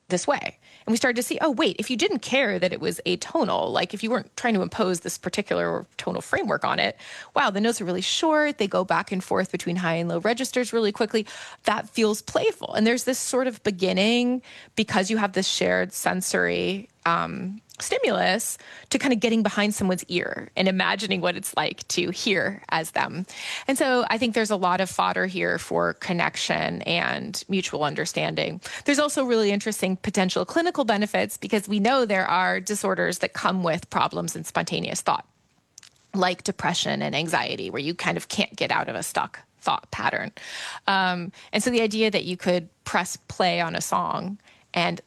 this way. And we started to see, oh, wait, if you didn't care that it was atonal, like if you weren't trying to impose this particular tonal framework on it, wow, the notes are really short. They go back and forth between high and low registers really quickly. That feels playful. And there's this sort of beginning, because you have this shared sensory stimulus, to kind of getting behind someone's ear and imagining what it's like to hear as them. And so I think there's a lot of fodder here for connection and mutual understanding. There's also really interesting potential clinical benefits, because we know there are disorders that come with problems in spontaneous thought, like depression and anxiety, where you kind of can't get out of a stuck thought pattern. And so the idea that you could press play on a song and,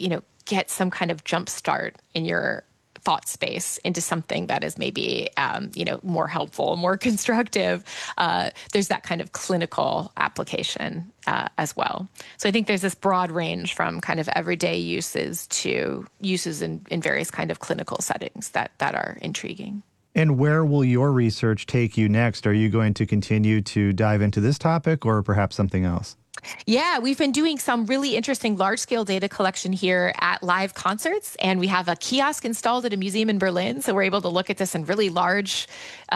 get some kind of jump start in your thought space into something that is maybe, more helpful, more constructive. There's that kind of clinical application as well. So I think there's this broad range from kind of everyday uses to uses in various kind of clinical settings that are intriguing. And where will your research take you next? Are you going to continue to dive into this topic or perhaps something else? Yeah, we've been doing some really interesting large-scale data collection here at live concerts, and we have a kiosk installed at a museum in Berlin, so we're able to look at this in really large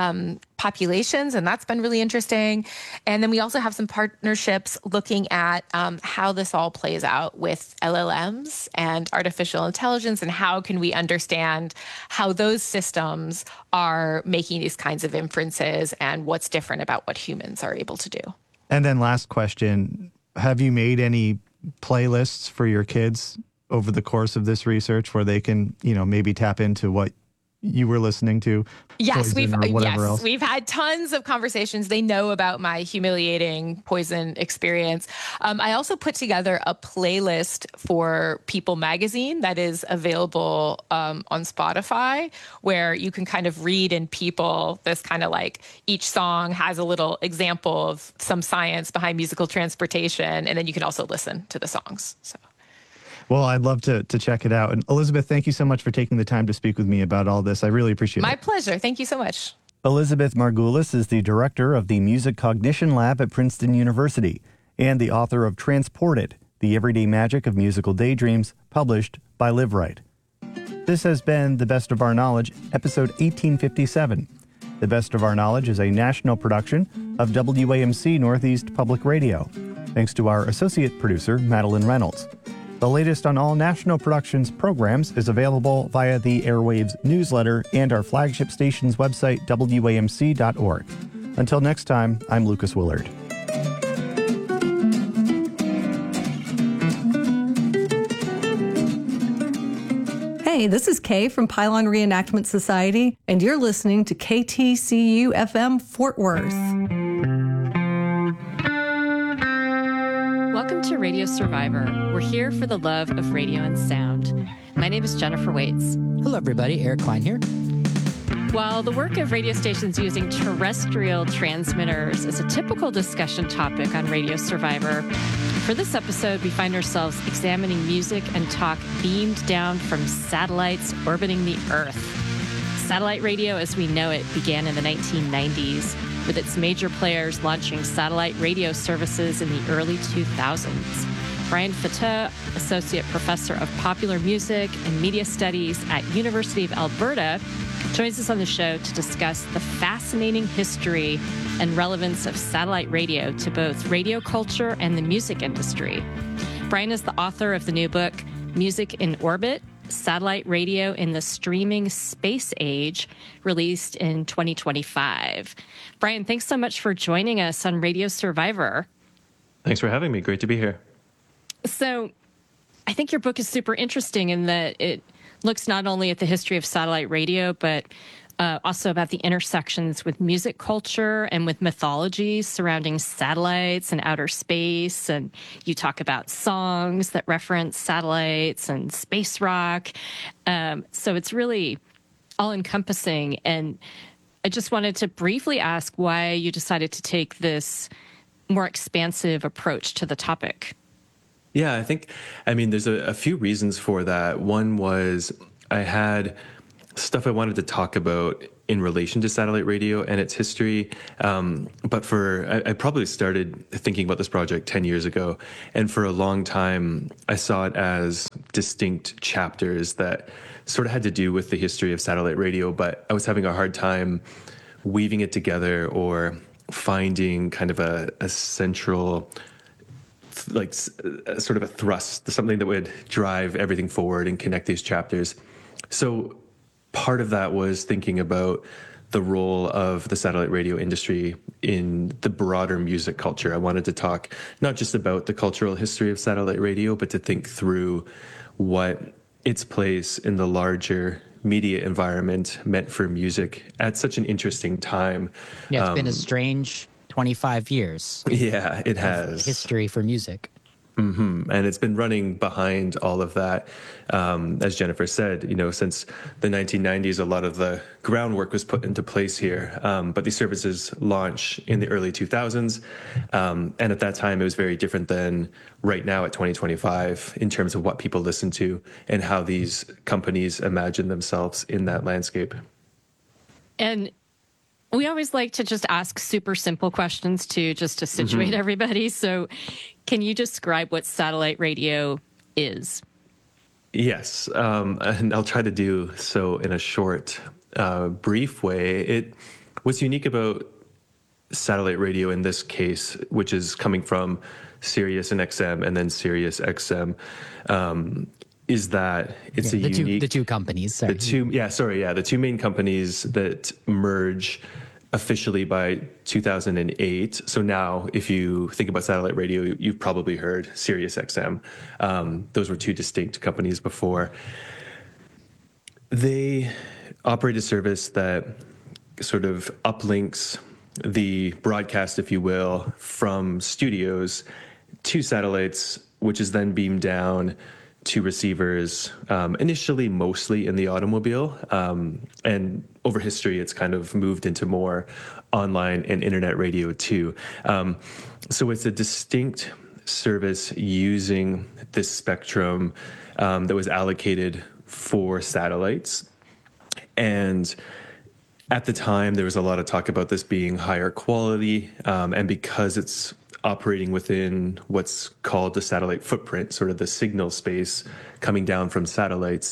populations, and that's been really interesting. And then we also have some partnerships looking at how this all plays out with LLMs and artificial intelligence, and how can we understand how those systems are making these kinds of inferences and what's different about what humans are able to do. And then last question, have you made any playlists for your kids over the course of this research where they can, maybe tap into what you were listening to? Yes, we've had tons of conversations. They know about my humiliating Poison experience. I also put together a playlist for People magazine that is available on Spotify, where you can kind of read in People this kind of like each song has a little example of some science behind musical transportation, and then you can also listen to the songs. So. Well, I'd love to check it out. And Elizabeth, thank you so much for taking the time to speak with me about all this. I really appreciate it. My pleasure. Thank you so much. Elizabeth Margulis is the director of the Music Cognition Lab at Princeton University and the author of Transported, The Everyday Magic of Musical Daydreams, published by Liveright. This has been The Best of Our Knowledge, episode 1857. The Best of Our Knowledge is a national production of WAMC Northeast Public Radio. Thanks to our associate producer, Madeline Reynolds. The latest on all National Productions programs is available via the Airwaves newsletter and our flagship station's website, WAMC.org. Until next time, I'm Lucas Willard. Hey, this is Kay from Pylon Reenactment Society, and you're listening to KTCU FM Fort Worth. Welcome to Radio Survivor. We're here for the love of radio and sound. My name is Jennifer Waits. Hello, everybody. Eric Klein here. While the work of radio stations using terrestrial transmitters is a typical discussion topic on Radio Survivor, for this episode, we find ourselves examining music and talk beamed down from satellites orbiting the Earth. Satellite radio as we know it began in the 1990s, with its major players launching satellite radio services in the early 2000s. Brian Fatah, Associate Professor of Popular Music and Media Studies at University of Alberta, joins us on the show to discuss the fascinating history and relevance of satellite radio to both radio culture and the music industry. Brian is the author of the new book, Music in Orbit: Satellite Radio in the Streaming Space Age, released in 2025. Brian, thanks so much for joining us on Radio Survivor. Thanks for having me. Great to be here. So I think your book is super interesting in that it looks not only at the history of satellite radio, but also about the intersections with music culture and with mythology surrounding satellites and outer space. And you talk about songs that reference satellites and space rock. So it's really all-encompassing. And I just wanted to briefly ask why you decided to take this more expansive approach to the topic. Yeah, there's a few reasons for that. One was I had stuff I wanted to talk about in relation to satellite radio and its history. But I probably started thinking about this project 10 years ago. And for a long time, I saw it as distinct chapters that sort of had to do with the history of satellite radio, but I was having a hard time weaving it together or finding kind of a central, like sort of a thrust, something that would drive everything forward and connect these chapters. So part of that was thinking about the role of the satellite radio industry in the broader music culture. I wanted to talk not just about the cultural history of satellite radio, but to think through what its place in the larger media environment meant for music at such an interesting time. Yeah, it's been a strange 25 years. Yeah, it has. History for music. Mm-hmm. And it's been running behind all of that. As Jennifer said, since the 1990s, a lot of the groundwork was put into place here. But these services launch in the early 2000s. And at that time, it was very different than right now at 2025 in terms of what people listen to and how these companies imagine themselves in that landscape. And we always like to just ask super simple questions to situate everybody. So can you describe what satellite radio is? Yes, and I'll try to do so in a short, brief way. What's unique about satellite radio in this case, which is coming from Sirius and XM and then Sirius XM, is that it's the two companies. Sorry. The two main companies that merge officially by 2008. So now, if you think about satellite radio, you've probably heard Sirius XM. Those were two distinct companies before. They operate a service that sort of uplinks the broadcast, if you will, from studios to satellites, which is then beamed down to receivers, initially mostly in the automobile. And over history, it's kind of moved into more online and internet radio too. So it's a distinct service using this spectrum that was allocated for satellites. And at the time, there was a lot of talk about this being higher quality. And because it's operating within what's called the satellite footprint, sort of the signal space coming down from satellites,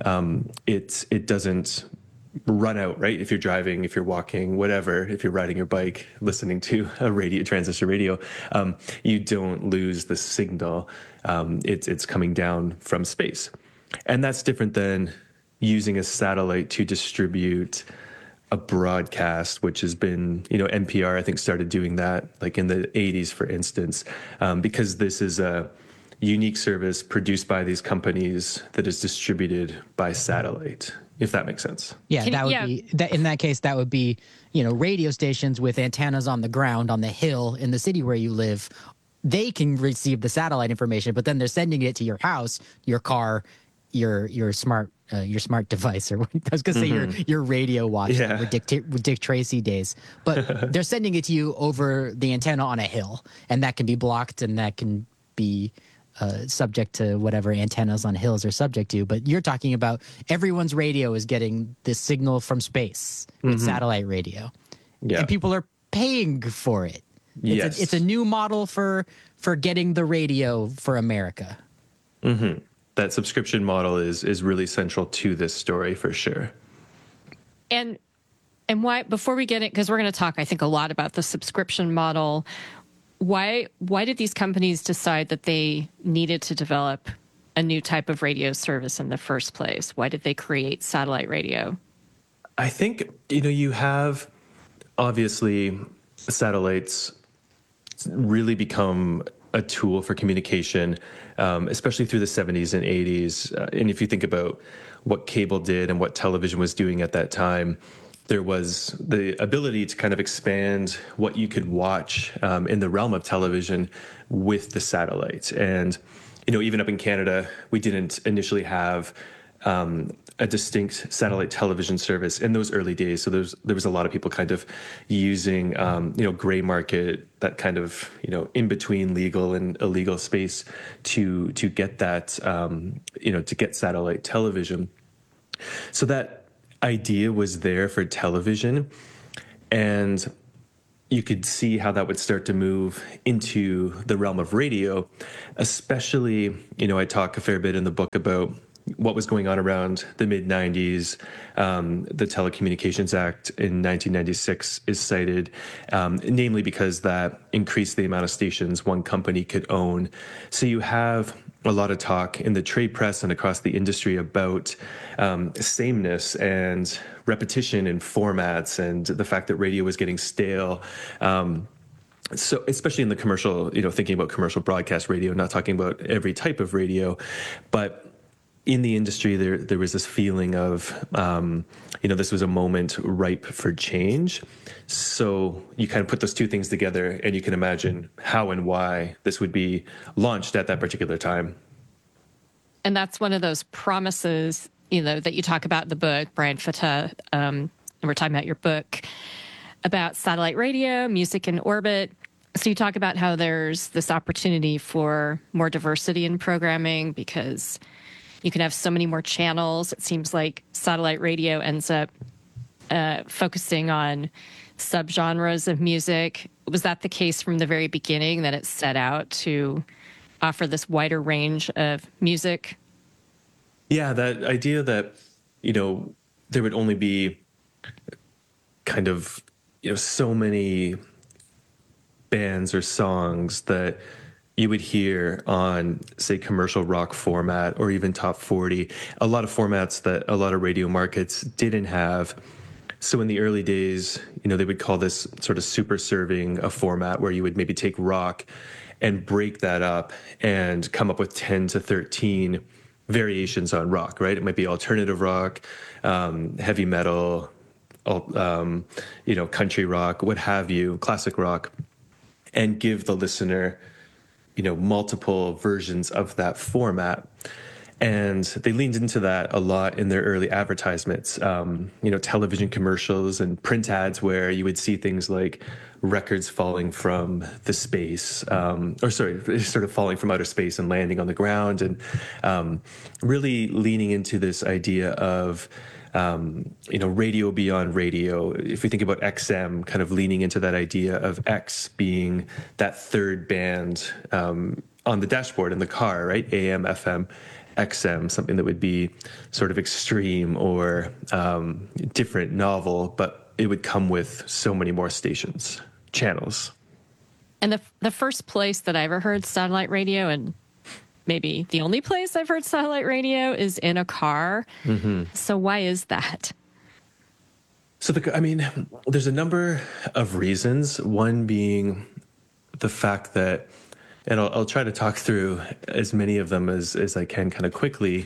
it doesn't run out, right? If you're driving, if you're walking, whatever, if you're riding your bike, listening to a transistor radio, you don't lose the signal. It's coming down from space. And that's different than using a satellite to distribute a broadcast, which has been, NPR, I think, started doing that like in the 80s, for instance, because this is a unique service produced by these companies that is distributed by satellite, if that makes sense. Yeah, in that case, that would be, radio stations with antennas on the ground, on the hill in the city where you live. They can receive the satellite information, but then they're sending it to your house, your car, your smart device, or I was going to say your radio watch, with Dick Tracy days. But they're sending it to you over the antenna on a hill, and that can be blocked, and that can be subject to whatever antennas on hills are subject to. But you're talking about everyone's radio is getting this signal from space with satellite radio, and people are paying for it. It's a new model for getting the radio for America. Mm-hmm. That subscription model is really central to this story for sure. And why, before we get it, because we're going to talk, I think, a lot about the subscription model, why did these companies decide that they needed to develop a new type of radio service in the first place? Why did they create satellite radio? I think, you have, obviously, satellites really become a tool for communication, especially through the 70s and 80s. And if you think about what cable did and what television was doing at that time, there was the ability to kind of expand what you could watch in the realm of television with the satellite. And, even up in Canada, we didn't initially have a distinct satellite television service in those early days. So there was a lot of people kind of using, gray market, that kind of, in between legal and illegal space to get that, to get satellite television. So that idea was there for television. And you could see how that would start to move into the realm of radio, especially, I talk a fair bit in the book about what was going on around the mid 90s. The Telecommunications Act in 1996 is cited, namely because that increased the amount of stations one company could own. So you have a lot of talk in the trade press and across the industry about sameness and repetition in formats and the fact that radio was getting stale. So especially in the commercial, thinking about commercial broadcast radio, not talking about every type of radio, but in the industry, there was this feeling of, this was a moment ripe for change. So you kind of put those two things together, and you can imagine how and why this would be launched at that particular time. And that's one of those promises, that you talk about in the book, Brian Fata, and we're talking about your book about satellite radio, music in orbit. So you talk about how there's this opportunity for more diversity in programming because you can have so many more channels. It seems like satellite radio ends up focusing on subgenres of music. Was that the case from the very beginning, that it set out to offer this wider range of music? Yeah, that idea that, there would only be kind of, so many bands or songs that you would hear on, say, commercial rock format or even top 40, a lot of formats that a lot of radio markets didn't have. So in the early days, they would call this sort of super serving a format where you would maybe take rock and break that up and come up with 10 to 13 variations on rock, right? It might be alternative rock, heavy metal, country rock, what have you, classic rock, and give the listener multiple versions of that format. And they leaned into that a lot in their early advertisements, television commercials and print ads where you would see things like records falling from the space, sort of falling from outer space and landing on the ground, and really leaning into this idea of radio beyond radio. If we think about XM, kind of leaning into that idea of X being that third band on the dashboard in the car, right? AM, FM, XM, something that would be sort of extreme or different, novel, but it would come with so many more stations, channels. And the first place that I ever heard satellite radio, and maybe the only place I've heard satellite radio, is in a car. Mm-hmm. So why is that? So, there's a number of reasons. One being the fact that, and I'll try to talk through as many of them as I can kind of quickly.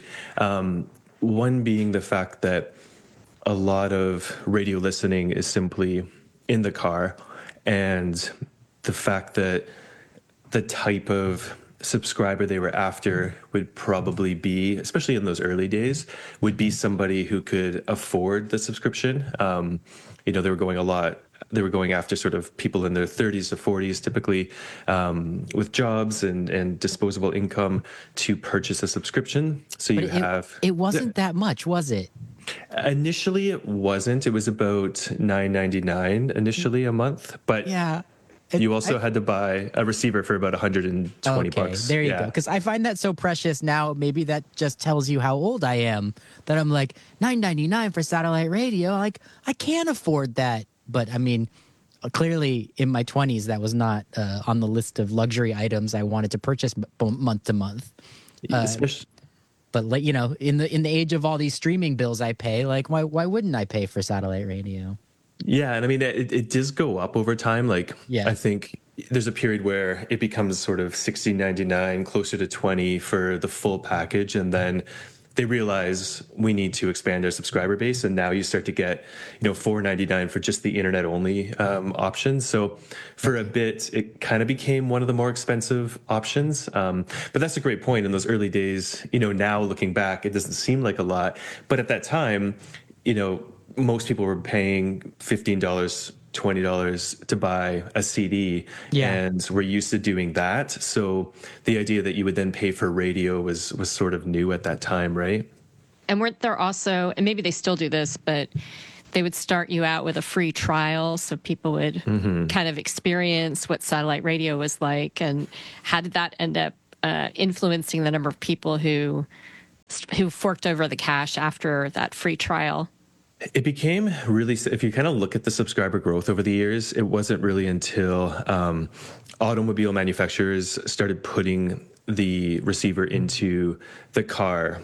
One being the fact that a lot of radio listening is simply in the car, and the fact that the type of subscriber they were after would probably be, especially in those early days, would be somebody who could afford the subscription. They were going after sort of people in their 30s to 40s, typically with jobs and disposable income to purchase a subscription. So it wasn't that much, was it? Initially, it wasn't. It was about $9.99 initially a month, but yeah. You also had to buy a receiver for about $120. There you go. Because I find that so precious now. Maybe that just tells you how old I am. That I'm like, $9.99 for satellite radio. Like, I can't afford that. But clearly in my 20s, that was not on the list of luxury items I wanted to purchase month to month. But in the age of all these streaming bills I pay, like why wouldn't I pay for satellite radio? Yeah, and it does go up over time. I think there's a period where it becomes sort of $16.99, closer to $20 for the full package, and then they realize we need to expand our subscriber base, and now you start to get, $4.99 for just the internet only options. So for a bit, it kind of became one of the more expensive options. But that's a great point. In those early days, now looking back, it doesn't seem like a lot, but at that time, most people were paying $15, $20 to buy a CD, and we're used to doing that. So the idea that you would then pay for radio was sort of new at that time, right? And weren't there also, and maybe they still do this, but they would start you out with a free trial so people would kind of experience what satellite radio was like. And how did that end up influencing the number of people who forked over the cash after that free trial? It became really, if you kind of look at the subscriber growth over the years, it wasn't really until automobile manufacturers started putting the receiver into the car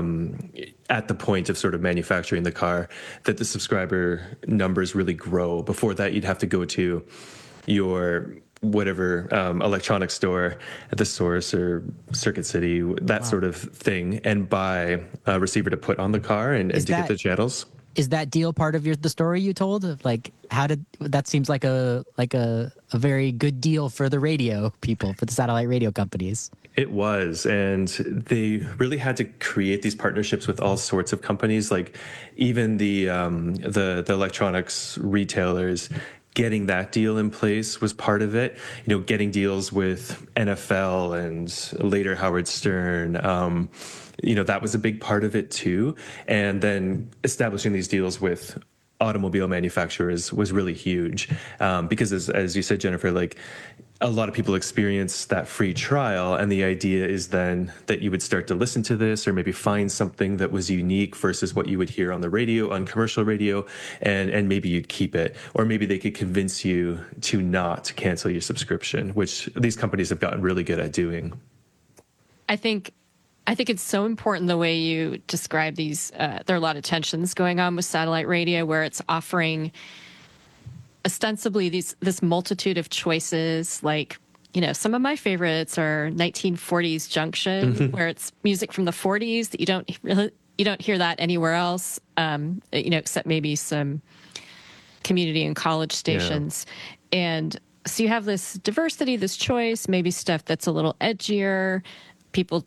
at the point of sort of manufacturing the car that the subscriber numbers really grow. Before that, you'd have to go to your whatever electronics store at the Source or Circuit City, that sort of thing, and buy a receiver to put on the car and to get the channels. Is that deal part of the story you told? Of like, how did that seems like a very good deal for the radio people, for the satellite radio companies? It was, and they really had to create these partnerships with all sorts of companies, like even the electronics retailers. Getting that deal in place was part of it. You know, getting deals with NFL and later Howard Stern. That was a big part of it too. And then establishing these deals with automobile manufacturers was really huge because, as you said, Jennifer, like a lot of people experience that free trial, and the idea is then that you would start to listen to this or maybe find something that was unique versus what you would hear on the radio, on commercial radio, and maybe you'd keep it, or maybe they could convince you to not cancel your subscription, which these companies have gotten really good at doing. I think it's so important the way you describe these. There are a lot of tensions going on with satellite radio where it's offering ostensibly this multitude of choices. Like, some of my favorites are 1940s Junction, where it's music from the 40s that you don't hear that anywhere else, except maybe some community and college stations. Yeah. And so you have this diversity, this choice, maybe stuff that's a little edgier. People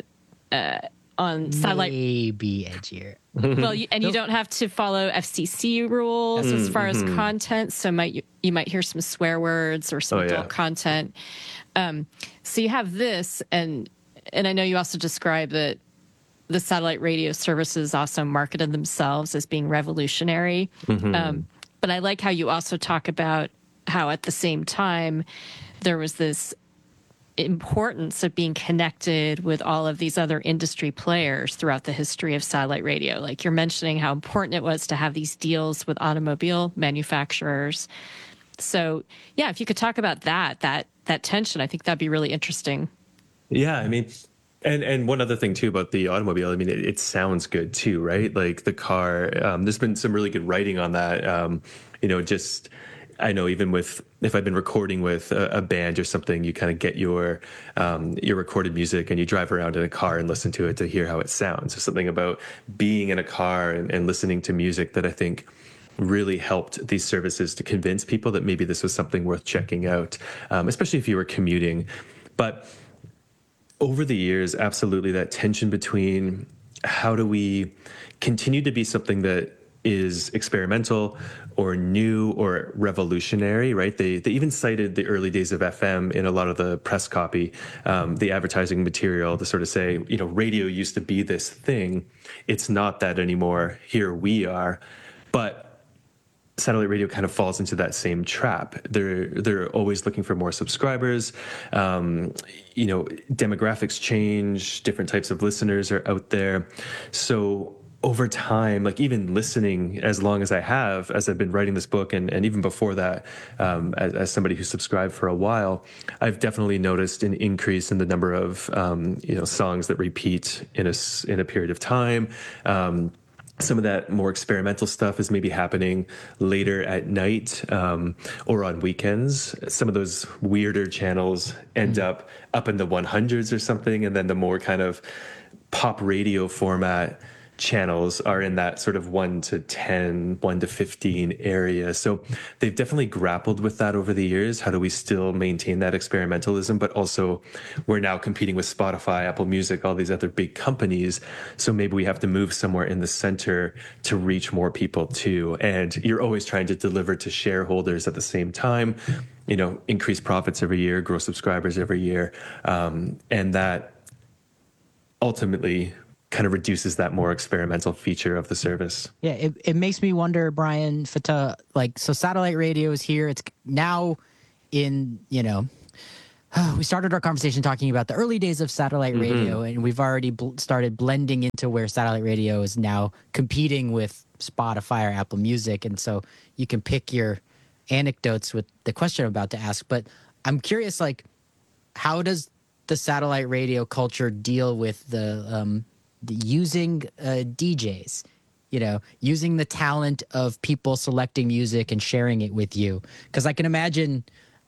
on satellite maybe edgier. Well, you don't have to follow FCC rules as far as content. So you might hear some swear words or some adult content. So you have this, and I know you also describe that the satellite radio services also marketed themselves as being revolutionary. But I like how you also talk about how at the same time there was this importance of being connected with all of these other industry players throughout the history of satellite radio. Like you're mentioning how important it was to have these deals with automobile manufacturers. So yeah, if you could talk about that tension, I think that'd be really interesting. Yeah, I mean, and one other thing too about the automobile, I mean, it sounds good too, right? Like the car, there's been some really good writing on that. I know even if I've been recording with a band or something, you kind of get your recorded music and you drive around in a car and listen to it to hear how it sounds. So something about being in a car and listening to music that I think really helped these services to convince people that maybe this was something worth checking out, especially if you were commuting. But over the years, absolutely that tension between how do we continue to be something that is experimental or new or revolutionary, right? They even cited the early days of FM in a lot of the press copy, the advertising material to sort of say, radio used to be this thing. It's not that anymore. Here we are. But satellite radio kind of falls into that same trap. They're always looking for more subscribers. Demographics change, different types of listeners are out there. So over time, like even listening as long as I have, as I've been writing this book, and even before that, as somebody who subscribed for a while, I've definitely noticed an increase in the number of songs that repeat in a period of time. Some of that more experimental stuff is maybe happening later at night or on weekends. Some of those weirder channels end up in the 100s or something, and then the more kind of pop radio format channels are in that sort of 1 to 10, 1 to 15 area. So they've definitely grappled with that over the years. How do we still maintain that experimentalism? But also we're now competing with Spotify, Apple Music, all these other big companies. So maybe we have to move somewhere in the center to reach more people too. And you're always trying to deliver to shareholders at the same time, increase profits every year, grow subscribers every year. And that ultimately kind of reduces that more experimental feature of the service. Yeah, it makes me wonder, Brian Fatah, like, so satellite radio is here. It's now in, we started our conversation talking about the early days of satellite radio, and we've already started blending into where satellite radio is now competing with Spotify or Apple Music. And so you can pick your anecdotes with the question I'm about to ask. But I'm curious, like, how does the satellite radio culture deal with the using DJs, using the talent of people selecting music and sharing it with you? Because I can imagine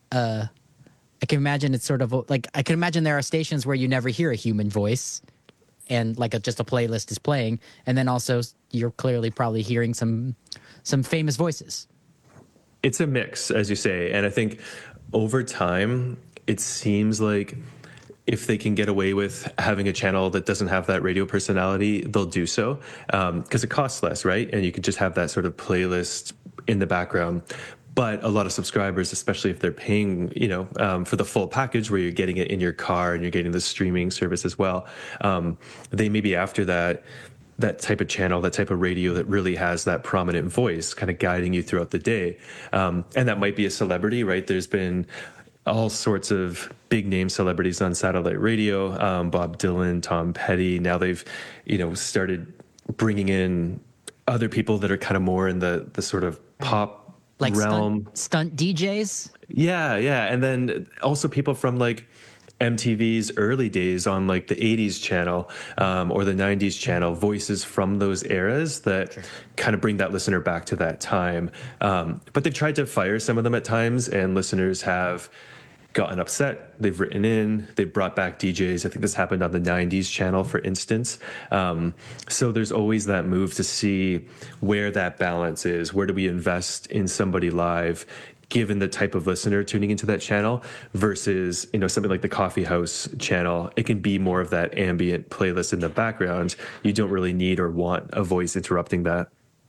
it's sort of like, I can imagine there are stations where you never hear a human voice, and like just a playlist is playing, and then also you're clearly probably hearing some famous voices. It's a mix, as you say, and I think over time it seems like if they can get away with having a channel that doesn't have that radio personality, they'll do so, because it costs less, right? And you could just have that sort of playlist in the background. But a lot of subscribers, especially if they're paying, for the full package where you're getting it in your car and you're getting the streaming service as well, they may be after that type of channel, that type of radio that really has that prominent voice kind of guiding you throughout the day. And that might be a celebrity, right? There's been all sorts of big name celebrities on satellite radio, Bob Dylan, Tom Petty. Now they've, started bringing in other people that are kind of more in the sort of pop like realm. Stunt DJs. Yeah. And then also people from like MTV's early days on like the 80s channel or the 90s channel, voices from those eras that kind of bring that listener back to that time. But they've tried to fire some of them at times, and listeners have gotten upset. They've written in, they've brought back DJs. I think this happened on the 90s channel, for instance. So there's always that move to see where that balance is. Where do we invest in somebody live, given the type of listener tuning into that channel, versus, something like the Coffee House channel? It can be more of that ambient playlist in the background. You don't really need or want a voice interrupting that.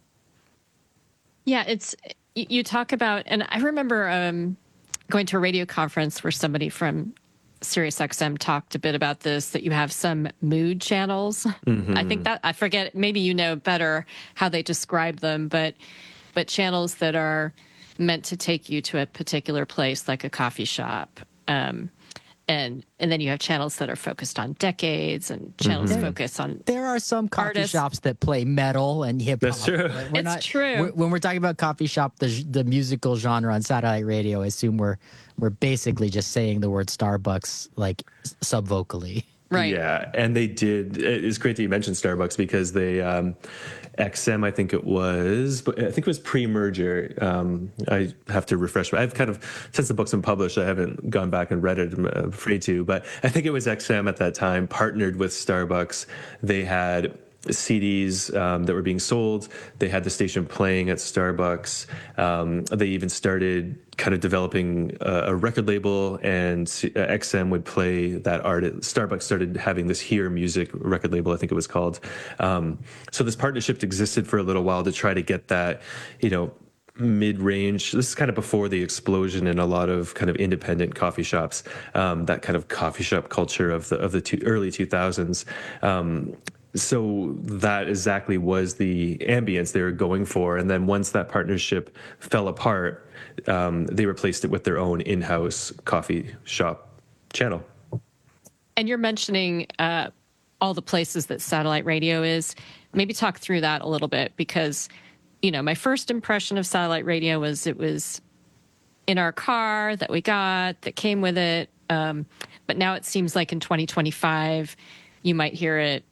Yeah, you talk about, and I remember going to a radio conference where somebody from SiriusXM talked a bit about this, that you have some mood channels. I think that, I forget, maybe you know better how they describe them, but channels that are meant to take you to a particular place, like a coffee shop. And then you have channels that are focused on decades, and channels focused on There are some coffee artists. shops that play metal and hip hop. That's true. It's true. When we're talking about coffee shop, the musical genre on satellite radio, I assume we're basically just saying the word Starbucks like subvocally. Right. Yeah, and they did. It's great that you mentioned Starbucks, because they, XM, I think it was pre-merger. I have to refresh. I've kind of, since the book's been published, I haven't gone back and read it. I'm afraid to, but I think it was XM at that time partnered with Starbucks. They had CDs that were being sold. They had the station playing at Starbucks. They even started kind of developing a record label, and XM would play that art. Starbucks started having this Hear Music record label, I think it was called. So this partnership existed for a little while to try to get that, mid-range. This is kind of before the explosion in a lot of kind of independent coffee shops, that kind of coffee shop culture of the early 2000s. So that exactly was the ambience they were going for. And then once that partnership fell apart, they replaced it with their own in-house coffee shop channel. And you're mentioning all the places that satellite radio is. Maybe talk through that a little bit, because, my first impression of satellite radio was it was in our car that we got, that came with it. But now it seems like in 2025, you might hear it,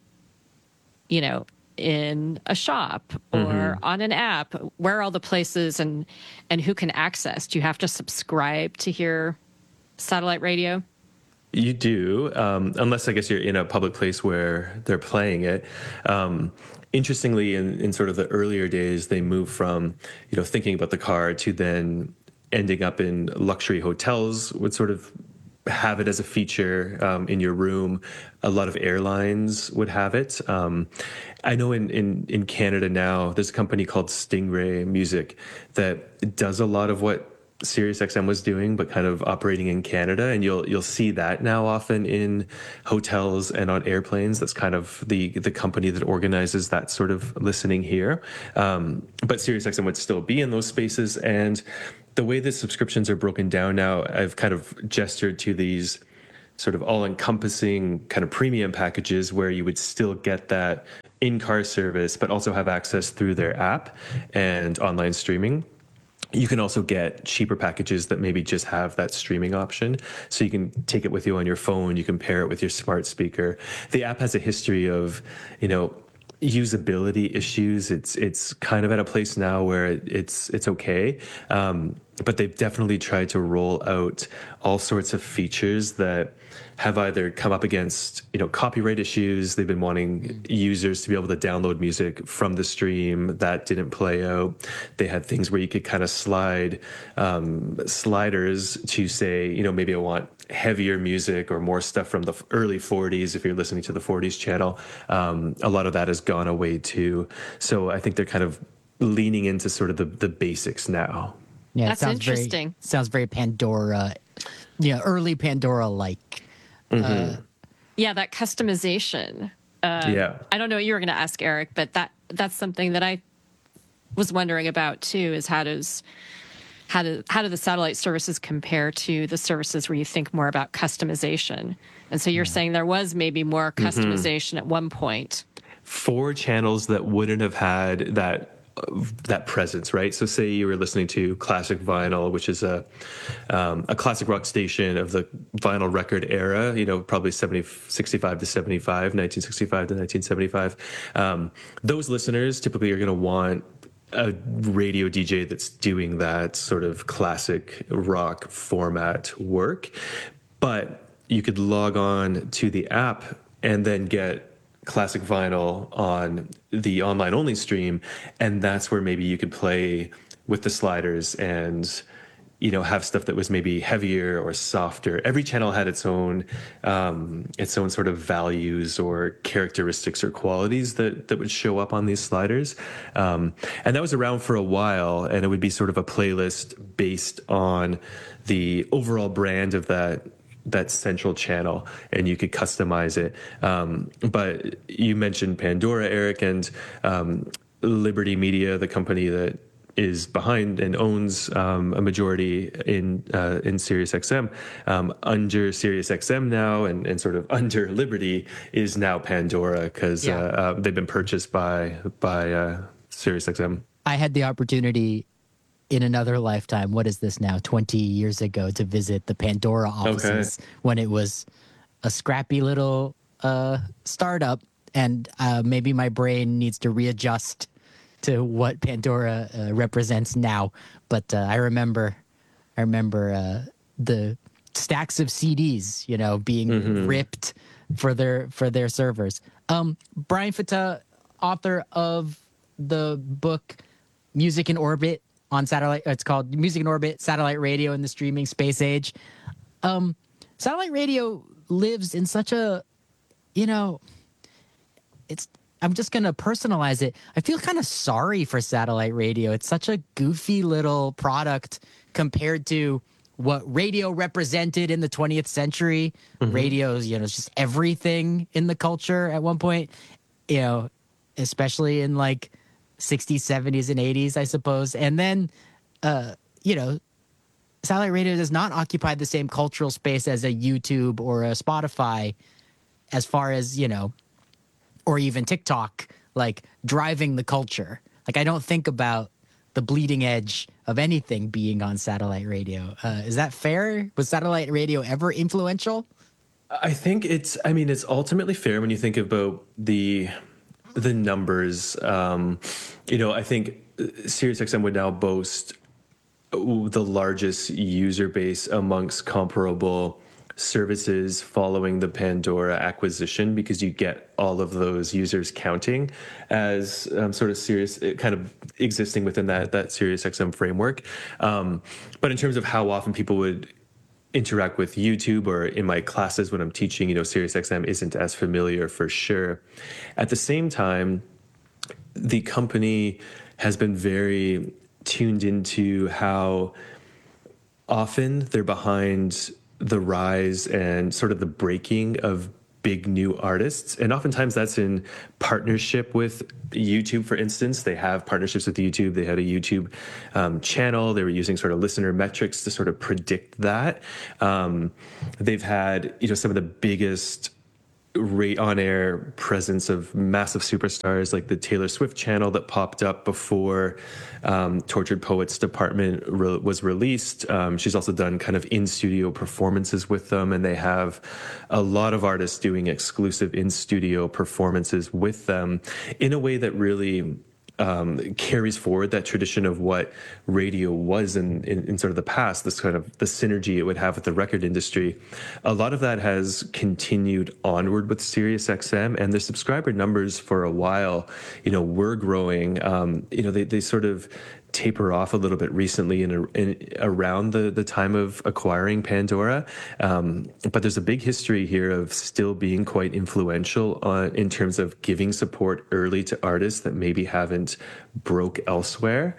in a shop or on an app. Where are all the places and who can access? Do you have to subscribe to hear satellite radio? You do, unless I guess you're in a public place where they're playing it. Interestingly, in sort of the earlier days, they moved from, thinking about the car to then ending up in luxury hotels would sort of have it as a feature in your room. A lot of airlines would have it. I know in Canada now, there's a company called Stingray Music that does a lot of what SiriusXM was doing, but kind of operating in Canada. And you'll see that now often in hotels and on airplanes. That's kind of the company that organizes that sort of listening here. But SiriusXM would still be in those spaces. And the way the subscriptions are broken down now, I've kind of gestured to these sort of all-encompassing kind of premium packages where you would still get that in-car service, but also have access through their app and online streaming. You can also get cheaper packages that maybe just have that streaming option. So you can take it with you on your phone. You can pair it with your smart speaker. The app has a history of, usability issues. It's kind of at a place now where it's okay. But they've definitely tried to roll out all sorts of features that have either come up against, copyright issues. They've been wanting users to be able to download music from the stream. That didn't play out. They had things where you could kind of slide sliders to say, maybe I want heavier music or more stuff from the early 40s if you're listening to the 40s channel. A lot of that has gone away too. So I think they're kind of leaning into sort of the basics now. Yeah, That's interesting. Sounds very Pandora, early Pandora-like. Yeah, that customization. Yeah. I don't know what you were going to ask, Eric, but that's something that I was wondering about too, is how do the satellite services compare to the services where you think more about customization? And so you're saying there was maybe more customization at one point. For channels that wouldn't have had that presence, right? So say you were listening to Classic Vinyl, which is a classic rock station of the vinyl record era, probably 65 to 75, 1965 to 1975. Those listeners typically are going to want a radio DJ that's doing that sort of classic rock format work. But you could log on to the app and then get classic vinyl on the online only stream, and that's where maybe you could play with the sliders and have stuff that was maybe heavier or softer. Every channel had its own sort of values or characteristics or qualities that would show up on these sliders, and that was around for a while, and it would be sort of a playlist based on the overall brand of that central channel, and you could customize it. But you mentioned Pandora, Eric, and Liberty Media, the company that is behind and owns a majority in SiriusXM. Under SiriusXM now, and sort of under Liberty is now Pandora, because they've been purchased by SiriusXM. I had the opportunity in another lifetime, what is this now, 20 years ago, to visit the Pandora offices when it was a scrappy little startup, and maybe my brain needs to readjust to what Pandora represents now. But I remember the stacks of CDs, being ripped for their servers. Brian Fatah, author of the book Music in Orbit on satellite. It's called Music in Orbit, Satellite Radio in the Streaming Space Age. Satellite radio lives in such a, I'm just going to personalize it. I feel kind of sorry for satellite radio. It's such a goofy little product compared to what radio represented in the 20th century. Radio's, it's just everything in the culture at one point, especially in like 60s, 70s, and 80s, I suppose. And then, satellite radio does not occupy the same cultural space as a YouTube or a Spotify as far as, or even TikTok, like driving the culture. Like, I don't think about the bleeding edge of anything being on satellite radio. Is that fair? Was satellite radio ever influential? I think it's ultimately fair when you think about the numbers. I think SiriusXM would now boast the largest user base amongst comparable services following the Pandora acquisition, because you get all of those users counting as sort of Sirius, kind of existing within that SiriusXM framework. But in terms of how often people would interact with YouTube, or in my classes when I'm teaching, SiriusXM isn't as familiar for sure. At the same time, the company has been very tuned into how often they're behind the rise and sort of the breaking of big new artists. And oftentimes that's in partnership with YouTube, for instance. They have partnerships with YouTube. They had a YouTube channel. They were using sort of listener metrics to sort of predict that. They've had, some of the biggest on-air presence of massive superstars like the Taylor Swift channel that popped up before Tortured Poets Department was released. She's also done kind of in-studio performances with them, and they have a lot of artists doing exclusive in-studio performances with them in a way that really carries forward that tradition of what radio was in sort of the past, this kind of the synergy it would have with the record industry. A lot of that has continued onward with SiriusXM, and their subscriber numbers for a while, were growing. They sort of taper off a little bit recently in around the time of acquiring Pandora. But there's a big history here of still being quite influential in terms of giving support early to artists that maybe haven't broke elsewhere.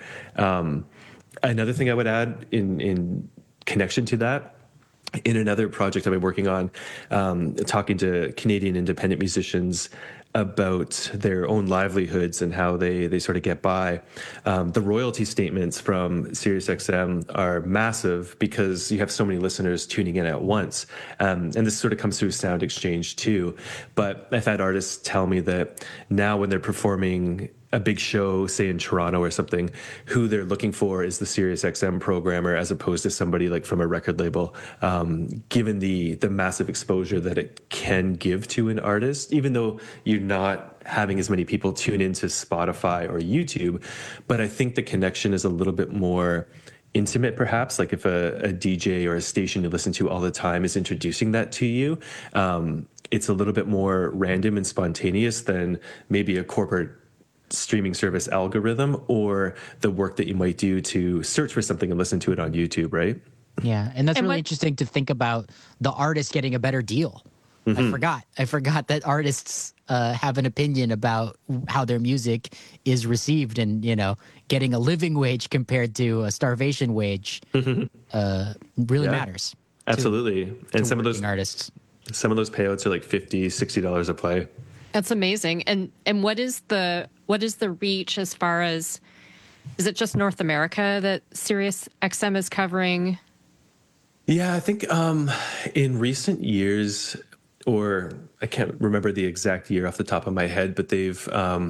Another thing I would add in connection to that, in another project I've been working on, talking to Canadian independent musicians about their own livelihoods and how they sort of get by. The royalty statements from SiriusXM are massive because you have so many listeners tuning in at once. And this sort of comes through Sound Exchange too. But I've had artists tell me that now when they're performing a big show, say in Toronto or something, who they're looking for is the SiriusXM programmer as opposed to somebody like from a record label, given the massive exposure that it can give to an artist, even though you're not having as many people tune into Spotify or YouTube. But I think the connection is a little bit more intimate, perhaps, like if a DJ or a station you listen to all the time is introducing that to you. It's a little bit more random and spontaneous than maybe a corporate streaming service algorithm or the work that you might do to search for something and listen to it on YouTube, right? Yeah, and that's really interesting to think about the artist getting a better deal. Mm-hmm. I forgot that artists have an opinion about how their music is received, and getting a living wage compared to a starvation wage really matters. Absolutely, and some of those artists, some of those payouts are like $50, $60 a play. That's amazing. And what is the reach as far as, is it just North America that SiriusXM is covering? Yeah, I think in recent years, or I can't remember the exact year off the top of my head, but they've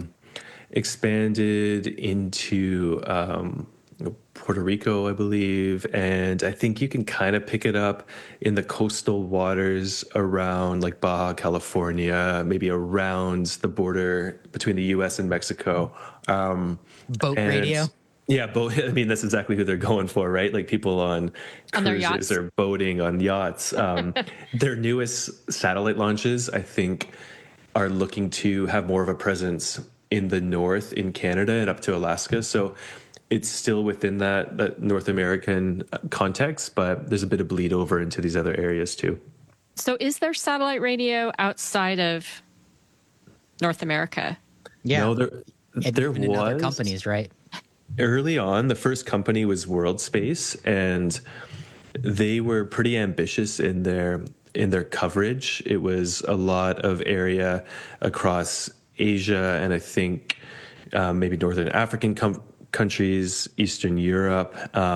expanded into Puerto Rico, I believe, and I think you can kind of pick it up in the coastal waters around like Baja California, maybe around the border between the U.S. and Mexico. Boat radio. Yeah, I mean, that's exactly who they're going for, right? Like people on cruises or boating on yachts. Their newest satellite launches, I think, are looking to have more of a presence in the north, in Canada and up to Alaska. So it's still within that North American context, but there's a bit of bleed over into these other areas too. So is there satellite radio outside of North America? Yeah. No, there was. In other companies, right? Early on, the first company was WorldSpace, and they were pretty ambitious in their coverage. It was a lot of area across Asia, and I think maybe Northern African countries, Eastern Europe,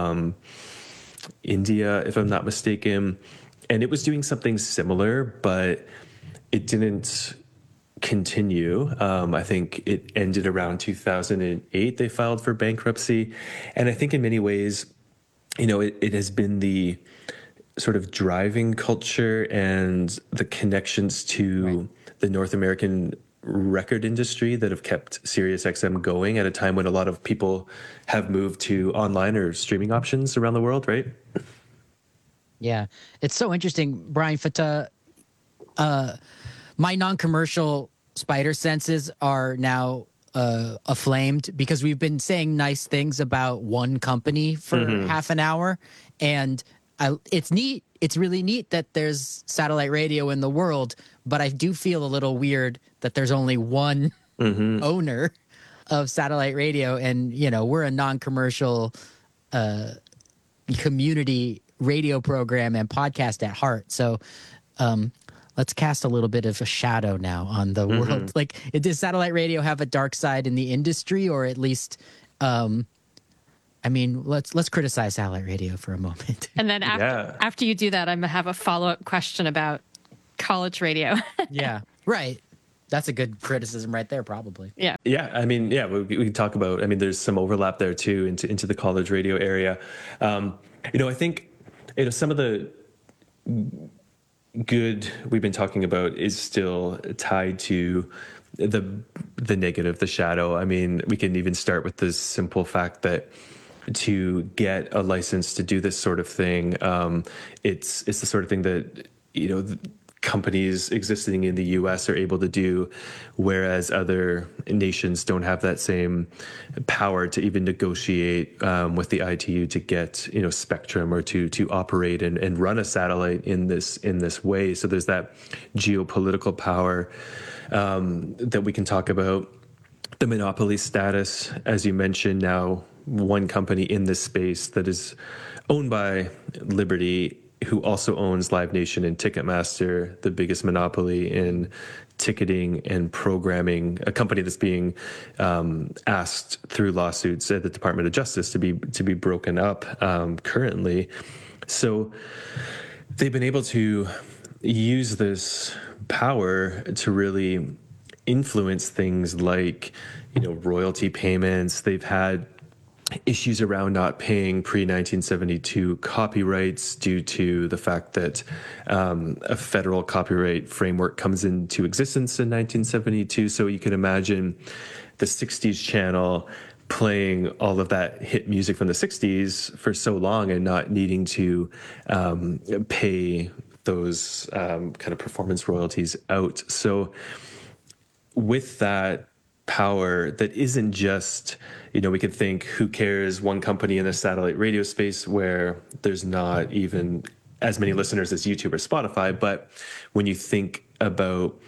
India, if I'm not mistaken. And it was doing something similar, but it didn't continue. I think it ended around 2008. They filed for bankruptcy. And I think in many ways, it has been the sort of driving culture and the connections to the North American record industry that have kept SiriusXM going at a time when a lot of people have moved to online or streaming options around the world, right? Yeah. It's so interesting, Brian Fata. My non-commercial spider senses are now aflamed because we've been saying nice things about one company for half an hour, and it's neat. It's really neat that there's satellite radio in the world, but I do feel a little weird that there's only one owner of satellite radio, and we're a non-commercial community radio program and podcast at heart. So let's cast a little bit of a shadow now on the world. Like, does satellite radio have a dark side in the industry, or at least, I mean, let's criticize satellite radio for a moment. And then after you do that, I'm going to have a follow-up question about college radio. Yeah, right. That's a good criticism right there, probably. Yeah. Yeah. I mean, yeah, we can talk about, I mean, there's some overlap there too into the college radio area. I think, some of the good we've been talking about is still tied to the negative, the shadow. I mean, we can even start with the simple fact that to get a license to do this sort of thing, it's the sort of thing that, companies existing in the US are able to do, whereas other nations don't have that same power to even negotiate with the ITU to get, spectrum or to operate and run a satellite in this way. So there's that geopolitical power that we can talk about. The monopoly status, as you mentioned, now one company in this space that is owned by Liberty, who also owns Live Nation and Ticketmaster, the biggest monopoly in ticketing and programming, a company that's being asked through lawsuits at the Department of Justice to be broken up currently. So they've been able to use this power to really influence things like, royalty payments. They've had issues around not paying pre-1972 copyrights due to the fact that a federal copyright framework comes into existence in 1972. So you can imagine the 60s channel playing all of that hit music from the 60s for so long and not needing to pay those kind of performance royalties out. So with that power that isn't just, we could think, who cares, one company in the satellite radio space where there's not even as many listeners as YouTube or Spotify. But when you think about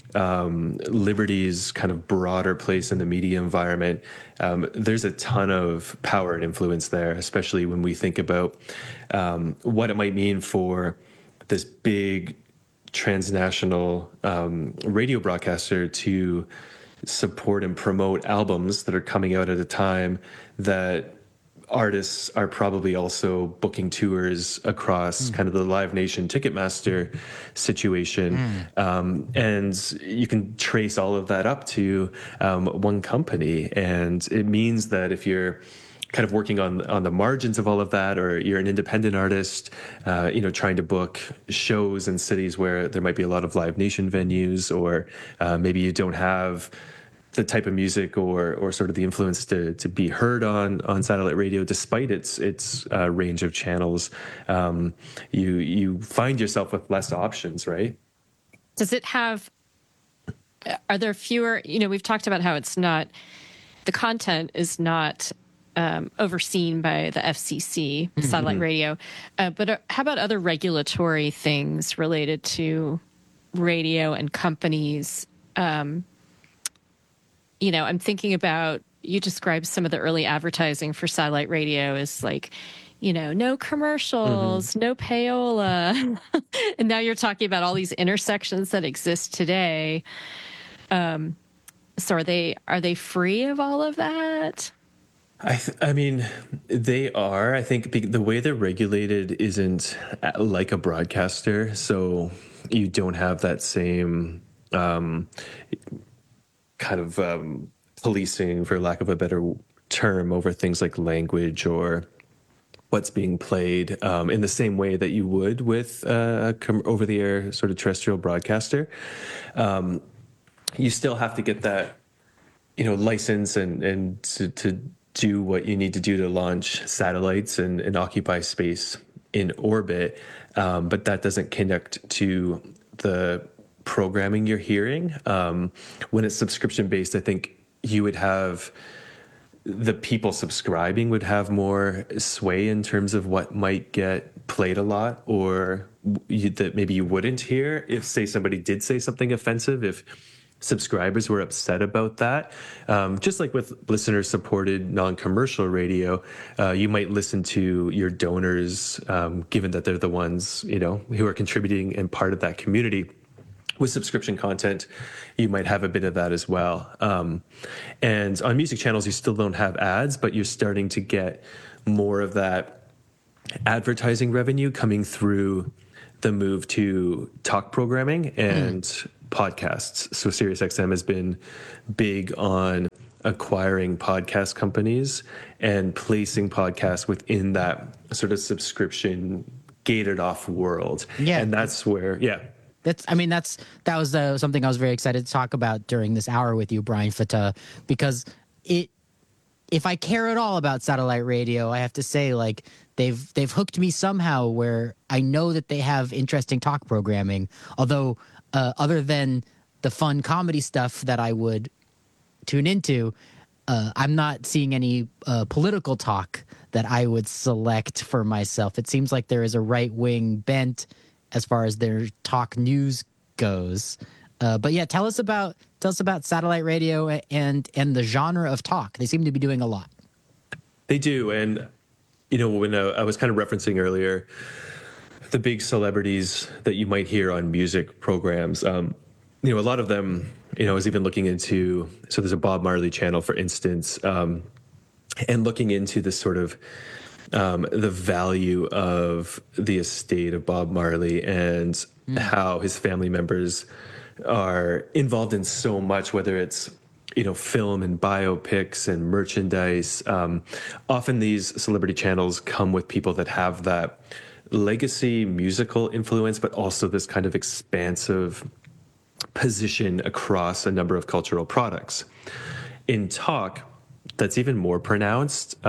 Liberty's kind of broader place in the media environment, there's a ton of power and influence there, especially when we think about what it might mean for this big transnational radio broadcaster to support and promote albums that are coming out at a time that artists are probably also booking tours across kind of the Live Nation Ticketmaster situation. And you can trace all of that up to one company. And it means that if you're kind of working on the margins of all of that, or you're an independent artist, trying to book shows in cities where there might be a lot of Live Nation venues, or maybe you don't have the type of music or sort of the influence to be heard on satellite radio, despite its range of channels, you find yourself with less options, right? Does it have, are there fewer, we've talked about how it's not, the content is not overseen by the FCC, satellite radio. But how about other regulatory things related to radio and companies? I'm thinking about, you described some of the early advertising for satellite radio as like, no commercials, no payola. And now you're talking about all these intersections that exist today. So are they free of all of that? I mean, they are. I think the way they're regulated isn't like a broadcaster, so you don't have that same kind of policing, for lack of a better term, over things like language or what's being played in the same way that you would with over-the-air sort of terrestrial broadcaster. You still have to get that, license and to do what you need to do to launch satellites and occupy space in orbit, but that doesn't connect to the programming you're hearing. When it's subscription-based, I think you would have the people subscribing would have more sway in terms of what might get played a lot, or that maybe you wouldn't hear if, say, somebody did say something offensive. If subscribers were upset about that. Just like with listener-supported non-commercial radio, you might listen to your donors, given that they're the ones, who are contributing and part of that community. With subscription content, you might have a bit of that as well. And on music channels, you still don't have ads, but you're starting to get more of that advertising revenue coming through the move to talk programming and podcasts. So SiriusXM has been big on acquiring podcast companies and placing podcasts within that sort of subscription gated off world. Yeah. And that's where, that was something I was very excited to talk about during this hour with you, Brian Fatah, because if I care at all about satellite radio, I have to say, like, they've hooked me somehow where I know that they have interesting talk programming. Although, other than the fun comedy stuff that I would tune into, I'm not seeing any political talk that I would select for myself. It seems like there is a right-wing bent as far as their talk news goes. But yeah, tell us about satellite radio and the genre of talk. They seem to be doing a lot. They do. And, when I was kind of referencing earlier, the big celebrities that you might hear on music programs, a lot of them, I was even looking into, so there's a Bob Marley channel, for instance, and looking into this sort of the value of the estate of Bob Marley and how his family members are involved in so much, whether it's, film and biopics and merchandise. Often these celebrity channels come with people that have that legacy musical influence, but also this kind of expansive position across a number of cultural products. In talk, that's even more pronounced.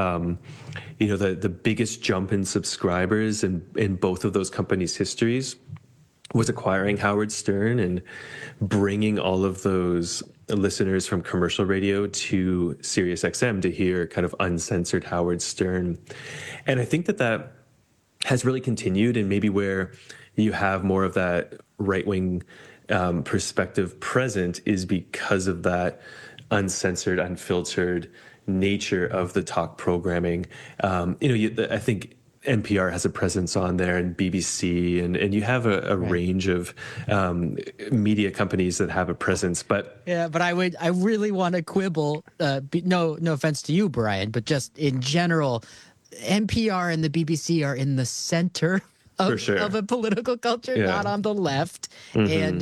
The biggest jump in subscribers in both of those companies' histories was acquiring Howard Stern and bringing all of those listeners from commercial radio to SiriusXM to hear kind of uncensored Howard Stern. And I think that has really continued, and maybe where you have more of that right-wing perspective present is because of that uncensored, unfiltered nature of the talk programming. I think NPR has a presence on there, and BBC, and you have a range of media companies that have a presence. But I really want to quibble. No offense to you, Brian, but just in general, NPR and the BBC are in the center of a political culture, not on the left. Mm-hmm.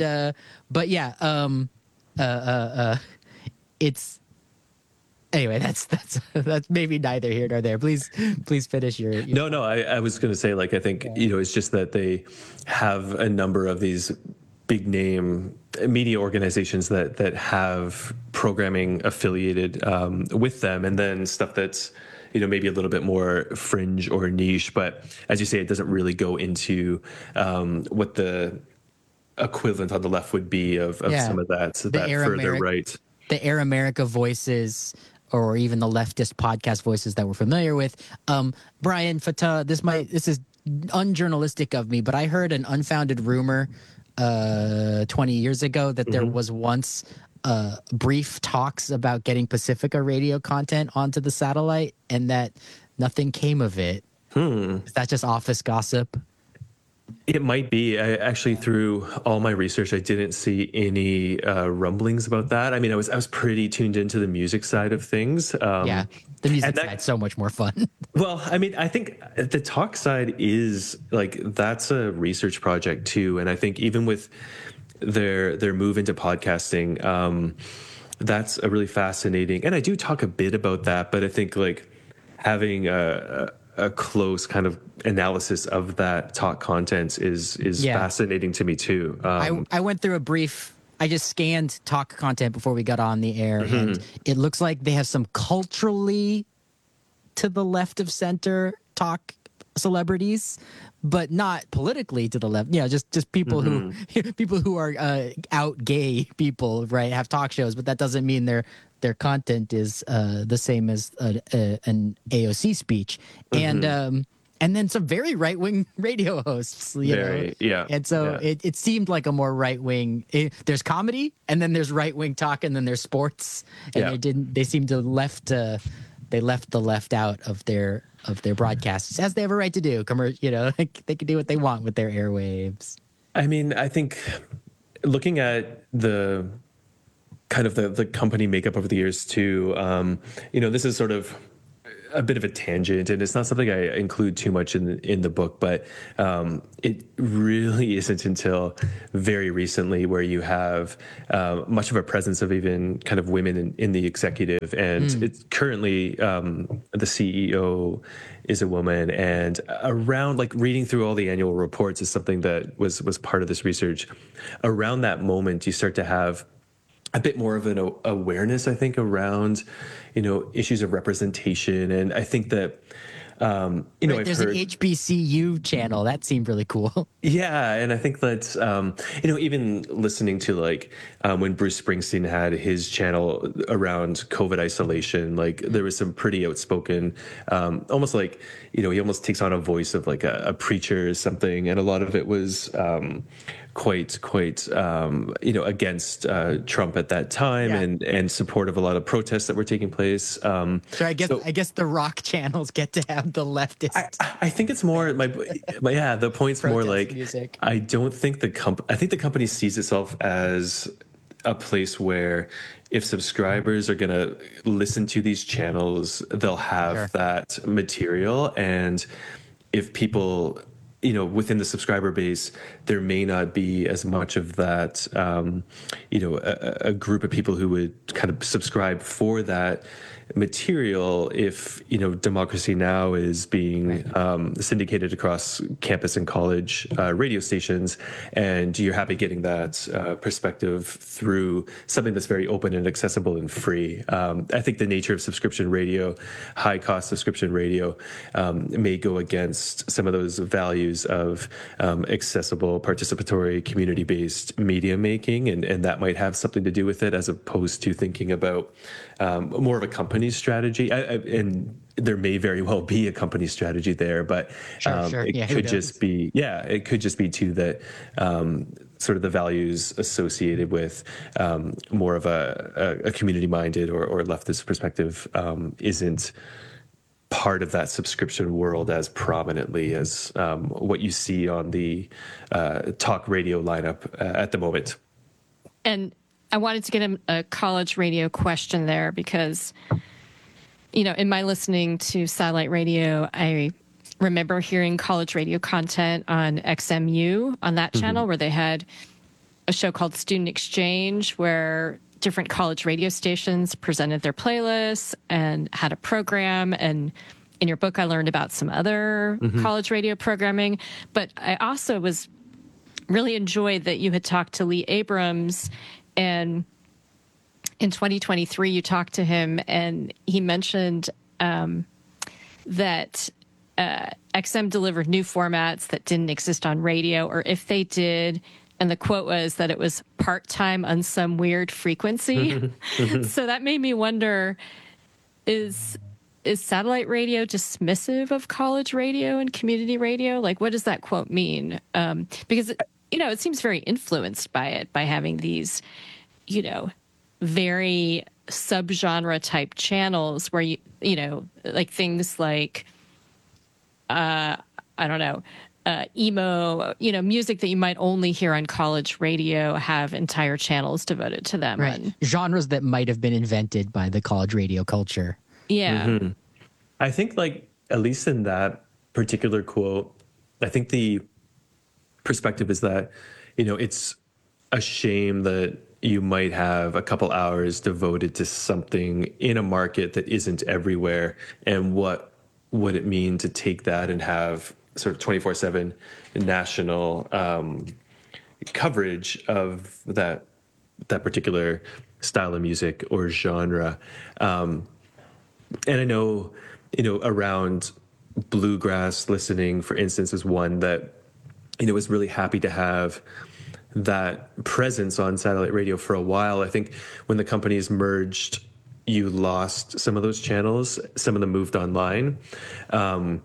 And it's. Anyway, that's maybe neither here nor there. Please finish your No, I was going to say, like, I think, it's just that they have a number of these big name media organizations that have programming affiliated with them, and then stuff that's, maybe a little bit more fringe or niche. But as you say, it doesn't really go into what the equivalent on the left would be of some of that. So that further right. The Air America voices, or even the leftist podcast voices that we're familiar with. Brian Fatah, this is unjournalistic of me, but I heard an unfounded rumor 20 years ago that there was once brief talks about getting Pacifica radio content onto the satellite, and that nothing came of it. Is that just office gossip? It might be. I actually, through all my research, I didn't see any rumblings about that. I mean, I was pretty tuned into the music side of things. The music side's so much more fun. Well, I mean, I think the talk side is that's a research project too, and I think even with their move into podcasting, that's a really fascinating. And I do talk a bit about that, but I think having a close kind of analysis of that talk content is fascinating to me too. I went through I just scanned talk content before we got on the air, and it looks like they have some culturally to the left of center talk celebrities, but not politically to the left. Yeah, just people who are out gay people, right? Have talk shows, but that doesn't mean their content is the same as an AOC speech. And and then some very right wing radio hosts. You know? Yeah. And so it seemed like a more right wing. There's comedy, and then there's right wing talk, and then there's sports. And they seemed to left the left out of their broadcasts, as they have a right to do. You know, they can do what they want with their airwaves. I mean, I think looking at the kind of the company makeup over the years too, you know, this is sort of a bit of a tangent, and it's not something I include too much in the book, but it really isn't until very recently where you have much of a presence of even kind of women in the executive, and it's currently the CEO is a woman, and around, like, reading through all the annual reports is something that was part of this research. Around that moment, you start to have a bit more of an awareness, I think, around, you know, issues of representation. And I think that, you know, there's an HBCU channel that seemed really cool. Yeah. And I think that, you know, even listening to, like, when Bruce Springsteen had his channel around COVID isolation, like, there was some pretty outspoken, almost like, you know, he almost takes on a voice of like a preacher or something. And a lot of it was, quite you know, against Trump at that time, and support of a lot of protests that were taking place. So I guess the rock channels get to have the leftist. I think it's more the point's more like music. I don't think I think the company sees itself as a place where if subscribers are going to listen to these channels, they'll have that material, and if people, you know, within the subscriber base, there may not be as much of that, you know, a group of people who would kind of subscribe for that material if, you know, Democracy Now! Is being syndicated across campus and college radio stations, and you're happy getting that perspective through something that's very open and accessible and free. I think the nature of subscription radio, high-cost subscription radio, may go against some of those values of accessible, participatory, community-based media making, and that might have something to do with it, as opposed to thinking about more of a company strategy. And there may very well be a company strategy there, but it could just be, it could just be too that sort of the values associated with more of a community-minded or leftist perspective isn't part of that subscription world as prominently as what you see on the talk radio lineup at the moment. And I wanted to get a college radio question there because, you know, in my listening to satellite radio, I remember hearing college radio content on XMU on that channel, where they had a show called Student Exchange, where different college radio stations presented their playlists and had a program. And in your book, I learned about some other college radio programming. But I also really enjoyed that you had talked to Lee Abrams, and in 2023, you talked to him, and he mentioned that XM delivered new formats that didn't exist on radio, or if they did, and the quote was that it was part-time on some weird frequency. So that made me wonder, is satellite radio dismissive of college radio and community radio? Like, what does that quote mean? Because, you know, it seems very influenced by it, by having these, you know, very subgenre type channels where you know, like things like, I don't know, emo, you know, music that you might only hear on college radio have entire channels devoted to them. Right. Genres that might have been invented by the college radio culture. Yeah. I think, like, at least in that particular quote, I think the perspective is that, you know, it's a shame that you might have a couple hours devoted to something in a market that isn't everywhere. And what would it mean to take that and have sort of 24/7 national coverage of that particular style of music or genre? And I know, you know, around bluegrass listening, for instance, is one that, you know, was really happy to have that presence on satellite radio for a while. I think when the companies merged, you lost some of those channels. Some of them moved online.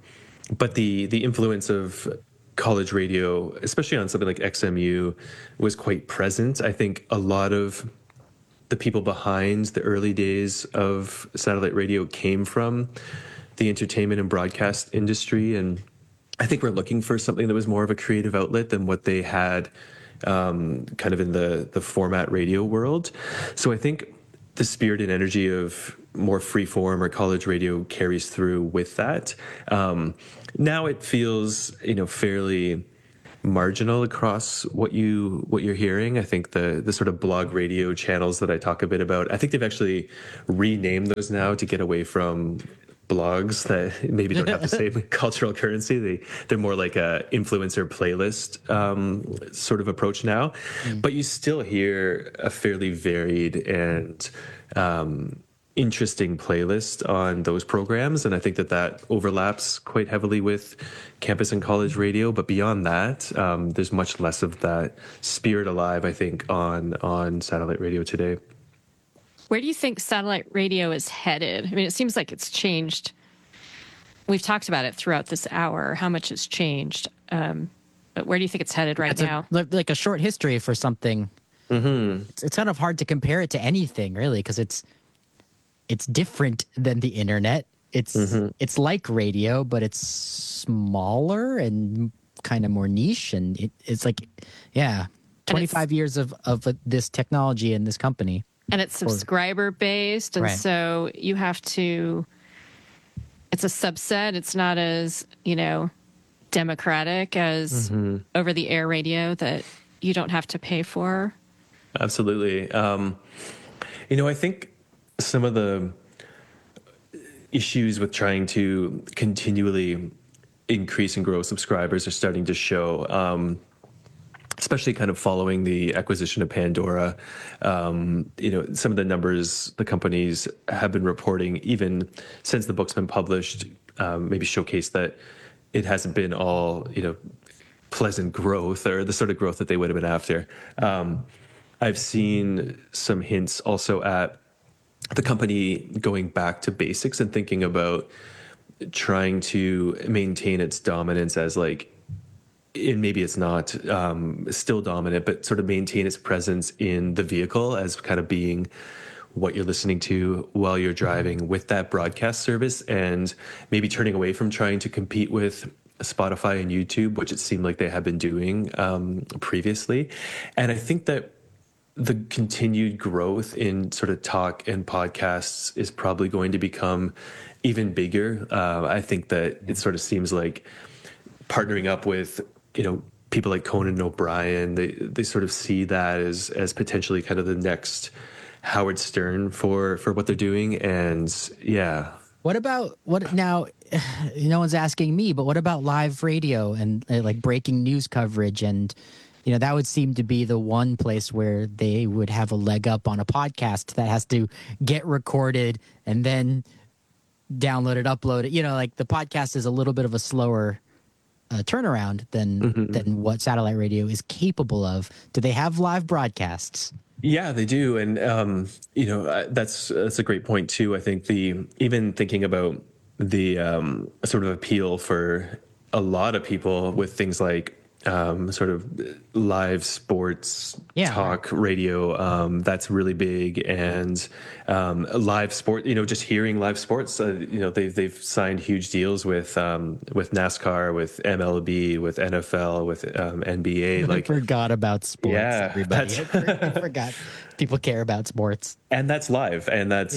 but the influence of college radio, especially on something like XMU, was quite present. I think a lot of the people behind the early days of satellite radio came from the entertainment and broadcast industry, and I think we're looking for something that was more of a creative outlet than what they had kind of in the format radio world. So I think the spirit and energy of more freeform or college radio carries through with that. Now it feels, fairly marginal across what you're hearing. I think the sort of blog radio channels that I talk a bit about, I think they've actually renamed those now to get away from blogs that maybe don't have the same cultural currency. They're more like a influencer playlist sort of approach now. But you still hear a fairly varied and interesting playlist on those programs, and I think that overlaps quite heavily with campus and college radio. But beyond that, there's much less of that spirit alive, I think, on satellite radio today. Where do you think satellite radio is headed? I mean, it seems like it's changed. We've talked about it throughout this hour, how much it's changed. But where do you think it's headed right now? Like a short history for something. Mm-hmm. It's kind of hard to compare it to anything, really, because it's different than the internet. It's like radio, but it's smaller and kind of more niche. And it's like, 25 years of this technology and this company. And it's subscriber based. And so you have to, it's a subset. It's not as, democratic as over the air radio that you don't have to pay for. Absolutely. I think some of the issues with trying to continually increase and grow subscribers are starting to show, especially kind of following the acquisition of Pandora. Some of the numbers the companies have been reporting, even since the book's been published, maybe showcase that it hasn't been all, pleasant growth or the sort of growth that they would have been after. I've seen some hints also at the company going back to basics and thinking about trying to maintain its dominance as and maybe it's not still dominant, but sort of maintain its presence in the vehicle as kind of being what you're listening to while you're driving with that broadcast service, and maybe turning away from trying to compete with Spotify and YouTube, which it seemed like they had been doing previously. And I think that the continued growth in sort of talk and podcasts is probably going to become even bigger. I think that it sort of seems like partnering up with, people like Conan O'Brien, they sort of see that as potentially kind of the next Howard Stern for what they're doing. And what now? No one's asking me, but what about live radio and like breaking news coverage? And that would seem to be the one place where they would have a leg up on a podcast that has to get recorded and then downloaded, uploaded. Like the podcast is a little bit of a slower turnaround than what satellite radio is capable of. Do they have live broadcasts? Yeah, they do. And, that's a great point too. I think even thinking about the sort of appeal for a lot of people with things like sort of live sports talk radio, that's really big. And live sport, just hearing live sports, they've signed huge deals with NASCAR, with MLB, with NFL, with NBA. I forgot about sports. Yeah, everybody. I forgot people care about sports, and that's live, and that's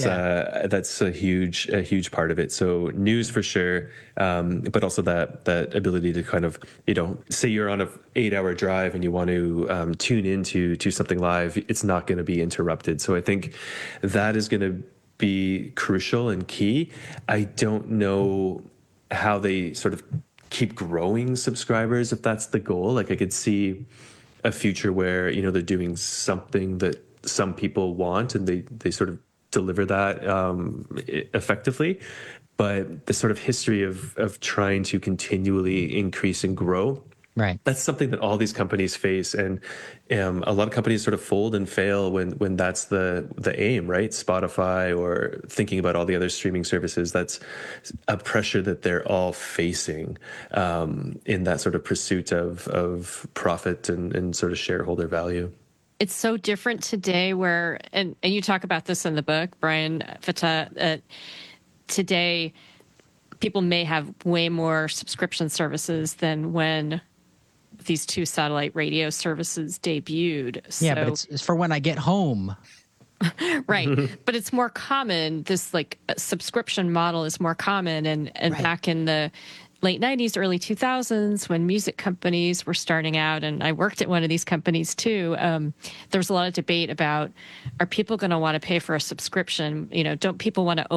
a huge part of it. So news for sure, but also that ability to kind of say you're on a 8-hour drive and you want to tune into something live, it's not going to be interrupted. So I think that is going to be crucial and key. I don't know how they sort of keep growing subscribers if that's the goal. Like I could see a future where they're doing something that some people want and they sort of deliver that effectively. But the sort of history of trying to continually increase and grow Right. That's something that all these companies face, and a lot of companies sort of fold and fail when that's the aim, right? Spotify, or thinking about all the other streaming services. That's a pressure that they're all facing in that sort of pursuit of profit and sort of shareholder value. It's so different today where, and you talk about this in the book, Brian Fatah, today people may have way more subscription services than when these two satellite radio services debuted. Yeah, but it's for when I get home. Right. But it's more common. This like subscription model is more common. And Right. back in the late 90s, early 2000s, when music companies were starting out, and I worked at one of these companies too, there was a lot of debate about, are people going to want to pay for a subscription? You know, don't people want to